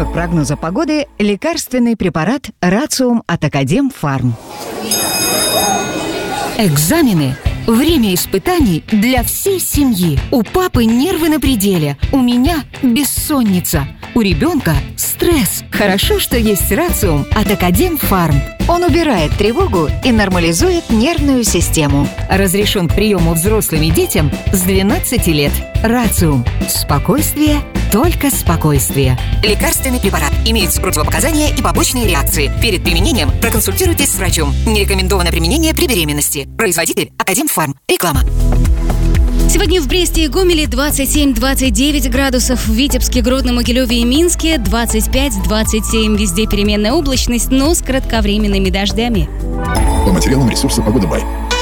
минут прогноза погоды лекарственный препарат Рациум от Академфарм. Экзамены. Время испытаний для всей семьи. У папы нервы на пределе, у меня бессонница, у ребенка стресс. Хорошо, что есть Рациум от Академфарм. Он убирает тревогу и нормализует нервную систему. Разрешен к приему взрослым и детям с 12 лет. Рациум. Спокойствие, только спокойствие. Лекарственный препарат. Имеются противопоказания и побочные реакции. Перед применением проконсультируйтесь с врачом. Не рекомендовано применение при беременности. Производитель Академфарм. Реклама. Сегодня в Бресте и Гомеле 27-29 градусов, в Витебске, Гродно, Могилеве и Минске 25-27. Везде переменная облачность, но с кратковременными дождями. По материалам ресурса «Погода Бай».